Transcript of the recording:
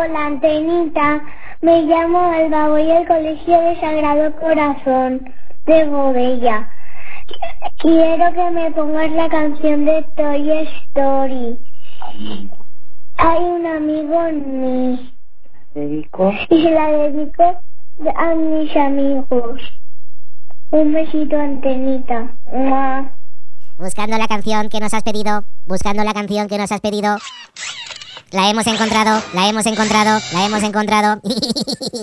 Hola, Antenita. Me llamo Alba, voy al Colegio de Sagrado Corazón de Bobella. Quiero que me pongas la canción de Toy Story. Hay un amigo en mí. ¿Dedico? Y se la dedico a mis amigos. Un besito, Antenita. ¡Mua! Buscando la canción que nos has pedido. Buscando la canción que nos has pedido. La hemos encontrado, la hemos encontrado, la hemos encontrado.